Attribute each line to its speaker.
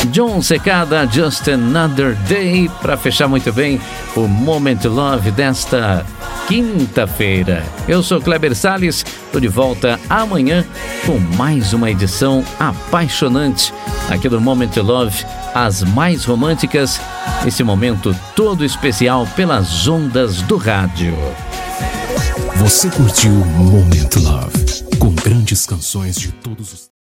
Speaker 1: John Secada, Just Another Day, para fechar muito bem o Moment Love desta quinta-feira. Eu sou Kleber Salles, estou de volta amanhã com mais uma edição apaixonante aqui do Moment Love, as mais românticas, esse momento todo especial pelas ondas do rádio.
Speaker 2: Você curtiu Moment Love, com grandes canções de todos os